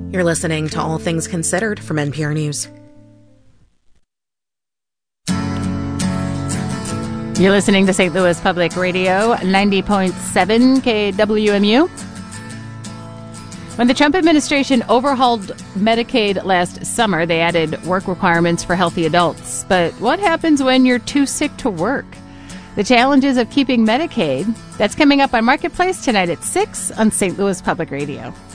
You're listening to All Things Considered from NPR News. You're listening to St. Louis Public Radio, 90.7 KWMU. When the Trump administration overhauled Medicaid last summer, they added work requirements for healthy adults. But what happens when you're too sick to work? The challenges of keeping Medicaid. That's coming up on Marketplace tonight at 6 on St. Louis Public Radio.